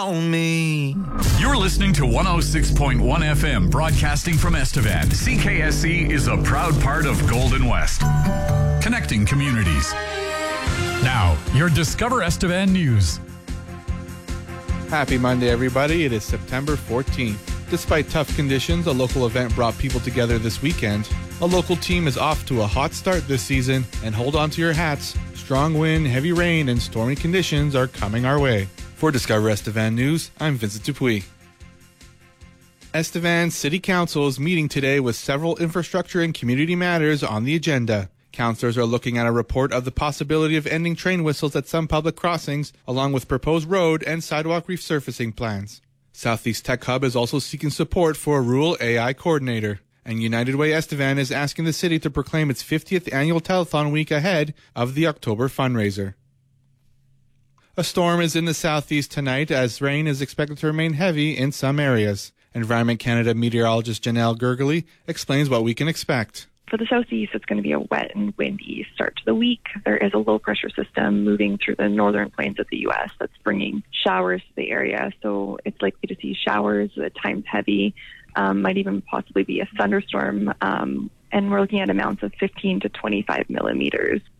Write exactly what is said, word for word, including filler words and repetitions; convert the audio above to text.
on me. You're listening to one oh six point one F M, broadcasting from Estevan. C K S E is a proud part of Golden West, connecting communities. Now, your Discover Estevan news. Happy Monday, everybody. It is September fourteenth. Despite tough conditions, a local event brought people together this weekend. A local team is off to a hot start this season, and hold on to your hats. Strong wind, heavy rain, and stormy conditions are coming our way. For Discover Estevan News, I'm Vincent Dupuis. Estevan City Council is meeting today with several infrastructure and community matters on the agenda. Councillors are looking at a report of the possibility of ending train whistles at some public crossings, along with proposed road and sidewalk resurfacing plans. Southeast Tech Hub is also seeking support for a rural A I coordinator. And United Way Estevan is asking the city to proclaim its fiftieth annual telethon week ahead of the October fundraiser. A storm is in the southeast tonight as rain is expected to remain heavy in some areas. Environment Canada meteorologist Janelle Gergely explains what we can expect. For the southeast, it's going to be a wet and windy start to the week. There is a low-pressure system moving through the northern plains of the U S that's bringing showers to the area. So it's likely to see showers, at times heavy, um, might even possibly be a thunderstorm. Um, and we're looking at amounts of fifteen to twenty-five millimeters.